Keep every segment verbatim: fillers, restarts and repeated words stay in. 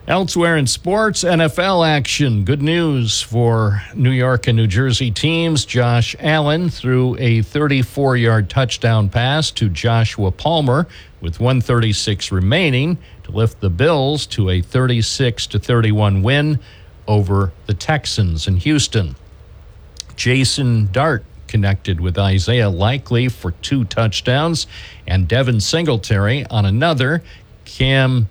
Elsewhere in sports, N F L action. Good news for New York and New Jersey teams. Josh Allen threw a thirty-four-yard touchdown pass to Joshua Palmer with one thirty-six remaining to lift the Bills to a thirty-six to thirty-one win over the Texans in Houston. Jason Dart connected with Isaiah Likely for two touchdowns, and Devin Singletary on another. Cam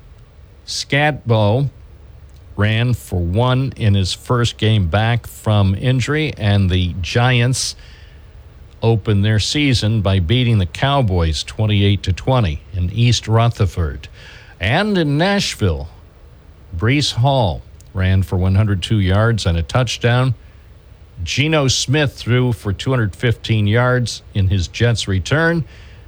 Scatbo ran for one in his first game back from injury, and the Giants opened their season by beating the Cowboys twenty-eight to twenty in East Rutherford. And in Nashville, Breece Hall ran for one hundred two yards and a touchdown. Geno Smith threw for two hundred fifteen yards in his Jets return,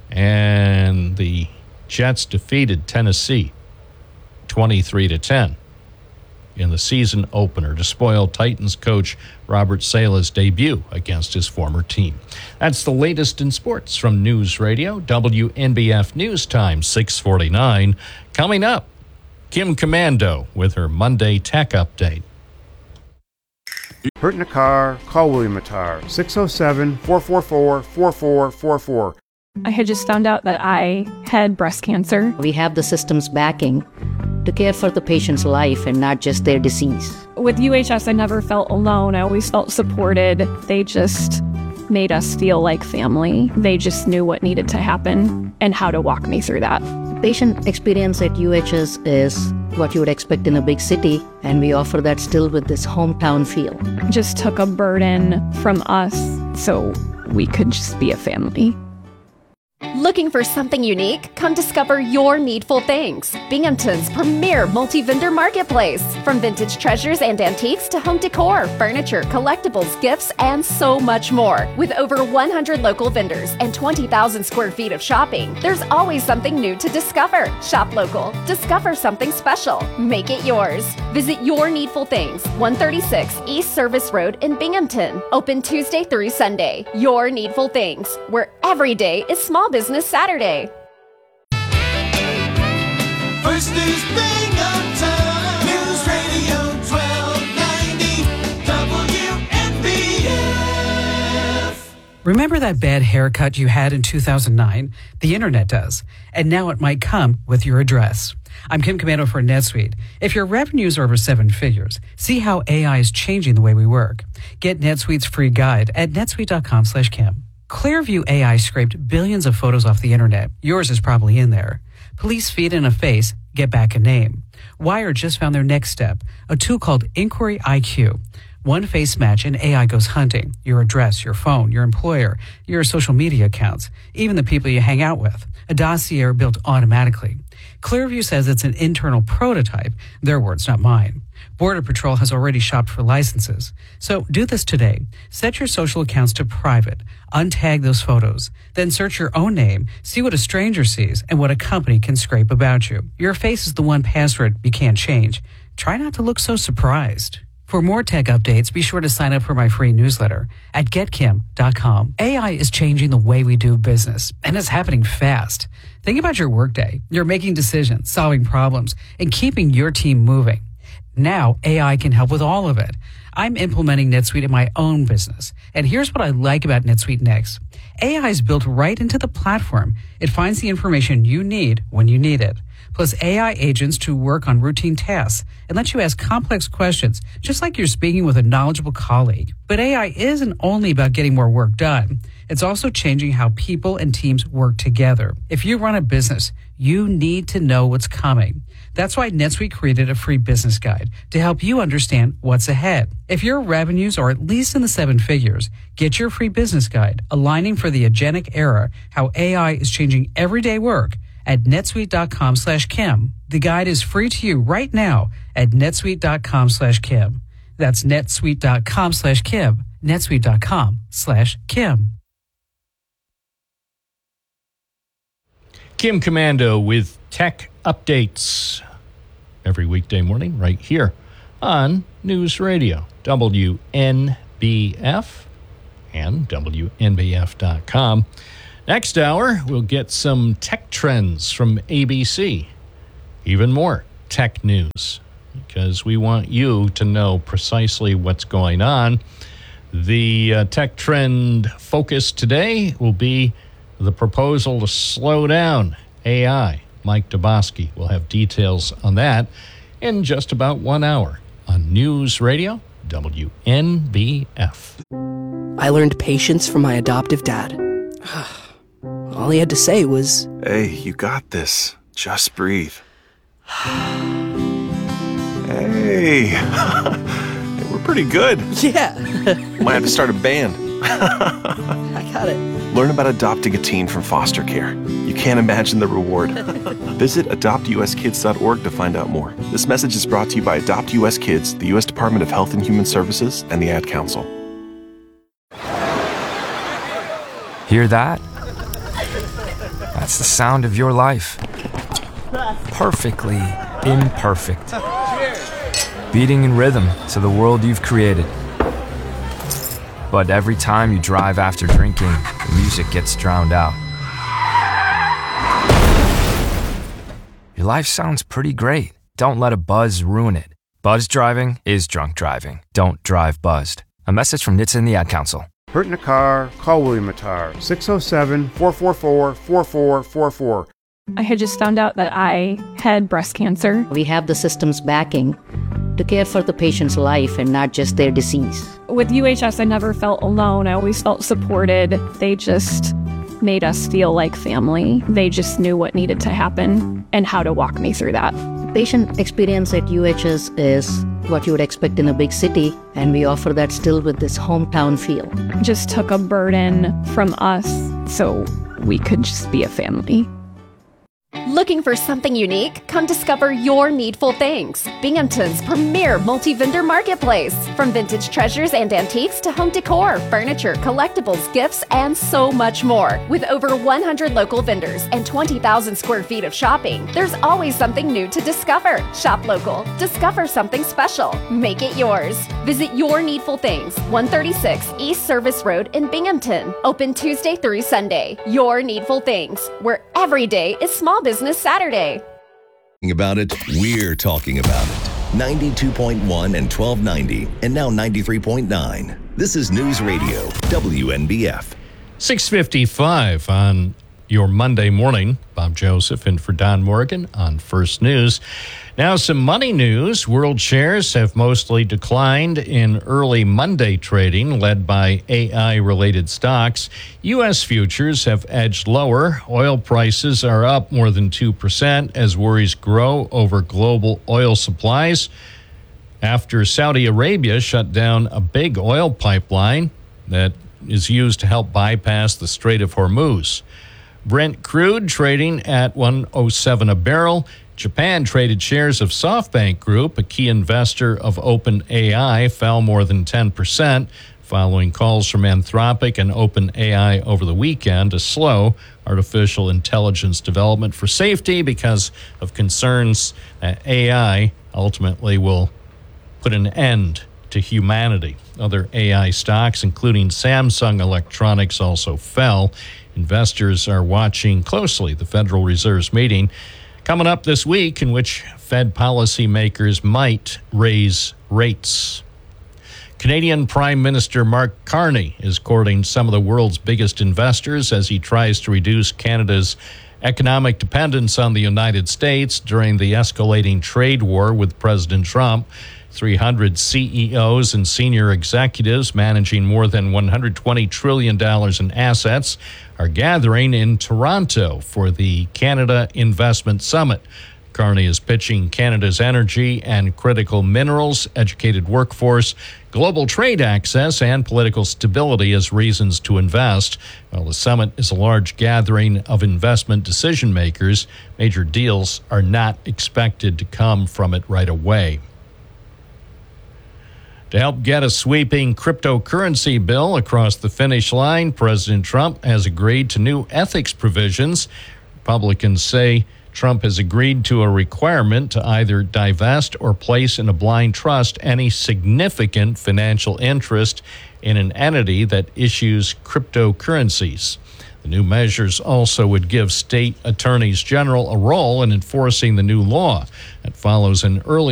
and the Jets defeated Tennessee twenty-three to ten in the season opener to spoil Titans coach Robert Saleh's debut against his former team. That's the latest in sports from News Radio, W N B F News Time, six forty-nine. Coming up, Kim Komando with her Monday Tech Update. Hurt in a car? Call William Mattar, six oh seven, four four four, four four four four. I had just found out that I had breast cancer. We have the system's backing to care for the patient's life and not just their disease. With U H S, I never felt alone. I always felt supported. They just made us feel like family. They just knew what needed to happen and how to walk me through that. Patient experience at U H S is what you would expect in a big city, and we offer that still with this hometown feel. Just took a burden from us so we could just be a family. Looking for something unique? Come discover Your Needful Things, Binghamton's premier multi-vendor marketplace. From vintage treasures and antiques to home decor, furniture, collectibles, gifts, and so much more. With over one hundred local vendors and twenty thousand square feet of shopping, there's always something new to discover. Shop local. Discover something special. Make it yours. Visit Your Needful Things, one thirty-six East Service Road in Binghamton. Open Tuesday through Sunday. Your Needful Things, where every day is Small Business Saturday. First News Binghamton, News Radio twelve ninety, W N B F. Remember that bad haircut you had in two thousand nine? The internet does. And now it might come with your address. I'm Kim Komando for NetSuite. If your revenues are over seven figures, see how A I is changing the way we work. Get NetSuite's free guide at netsuite.com slash Kim. Clearview A I scraped billions of photos off the internet. Yours is probably in there. Police feed in a face, get back a name. Wired just found their next step, a tool called Inquiry I Q. One face match and A I goes hunting. Your address, your phone, your employer, your social media accounts, even the people you hang out with. A dossier built automatically. Clearview says it's an internal prototype. Their words, not mine. Border Patrol has already shopped for licenses. So do this today. Set your social accounts to private. Untag those photos. Then search your own name, see what a stranger sees, and what a company can scrape about you. Your face is the one password you can't change. Try not to look so surprised. For more tech updates, be sure to sign up for my free newsletter at get kim dot com. A I is changing the way we do business, and it's happening fast. Think about your workday. You're making decisions, solving problems, and keeping your team moving. Now, A I can help with all of it. I'm implementing NetSuite in my own business. And here's what I like about NetSuite Next. A I is built right into the platform. It finds the information you need when you need it. Plus A I agents to work on routine tasks and let you ask complex questions, just like you're speaking with a knowledgeable colleague. But A I isn't only about getting more work done. It's also changing how people and teams work together. If you run a business, you need to know what's coming. That's why NetSuite created a free business guide to help you understand what's ahead. If your revenues are at least in the seven figures, get your free business guide, Aligning for the Agentic Era, How A I is Changing Everyday Work, at netsuite.com slash Kim. The guide is free to you right now at netsuite.com slash Kim. That's netsuite.com slash Kim. netsuite.com slash Kim. Kim Komando with Tech Updates every weekday morning right here on News Radio, W N B F and W N B F dot com. Next hour, we'll get some tech trends from A B C. Even more tech news because we want you to know precisely what's going on. The uh, tech trend focus today will be the proposal to slow down A I. Mike Doboski will have details on that in just about one hour on News Radio W N B F. I learned patience from my adoptive dad. All he had to say was, "Hey, you got this. Just breathe." Hey, we're pretty good. yeah, Might have to start a band. I got it. Learn about adopting a teen from foster care. You can't imagine the reward. Visit adopt u s kids dot org to find out more. This message is brought to you by Adopt U S Kids, the U S Department of Health and Human Services, and the Ad Council. Hear that? That's the sound of your life. Perfectly imperfect. Beating in rhythm to the world you've created. But every time you drive after drinking, the music gets drowned out. Your life sounds pretty great. Don't let a buzz ruin it. Buzz driving is drunk driving. Don't drive buzzed. A message from N H T S A and the Ad Council. Hurt in a car? Call William Matar. six oh seven, four four four, four four four four. I had just found out that I had breast cancer. We have the system's backing to care for the patient's life and not just their disease. With U H S, I never felt alone. I always felt supported. They just made us feel like family. They just knew what needed to happen and how to walk me through that. Patient experience at U H S is what you would expect in a big city, and we offer that still with this hometown feel. Just took a burden from us so we could just be a family. Looking for something unique? Come discover your needful things. Binghamton's premier multi-vendor marketplace. From vintage treasures and antiques to home decor, furniture, collectibles, gifts, and so much more. With over one hundred local vendors and twenty thousand square feet of shopping, there's always something new to discover. Shop local. Discover something special. Make it yours. Visit Your Needful Things, one thirty-six East Service Road in Binghamton. Open Tuesday through Sunday. Your Needful Things, where every day is Small Business Saturday. About it, we're talking about it. ninety-two point one and twelve ninety, and now ninety-three point nine. This is News Radio W N B F. six fifty-five on your Monday morning. Bob Joseph in for Don Morgan on First News. Now some money news. World shares have mostly declined in early Monday trading, led by A I-related stocks. U S futures have edged lower. Oil prices are up more than two percent as worries grow over global oil supplies after Saudi Arabia shut down a big oil pipeline that is used to help bypass the Strait of Hormuz. Brent crude trading at one oh seven a barrel. Japan traded shares of SoftBank Group, a key investor of OpenAI, fell more than ten percent following calls from Anthropic and OpenAI over the weekend to slow artificial intelligence development for safety because of concerns that A I ultimately will put an end to humanity. Other A I stocks, including Samsung Electronics, also fell. Investors are watching closely the Federal Reserve's meeting coming up this week, in which Fed policymakers might raise rates. Canadian Prime Minister Mark Carney is courting some of the world's biggest investors as he tries to reduce Canada's economic dependence on the United States during the escalating trade war with President Trump. three hundred C E Os and senior executives managing more than one hundred twenty trillion dollars in assets are gathering in Toronto for the Canada Investment Summit. Carney is pitching Canada's energy and critical minerals, educated workforce, global trade access, and political stability as reasons to invest. While the summit is a large gathering of investment decision makers, major deals are not expected to come from it right away. To help get a sweeping cryptocurrency bill across the finish line, President Trump has agreed to new ethics provisions. Republicans say Trump has agreed to a requirement to either divest or place in a blind trust any significant financial interest in an entity that issues cryptocurrencies. The new measures also would give state attorneys general a role in enforcing the new law. It follows an early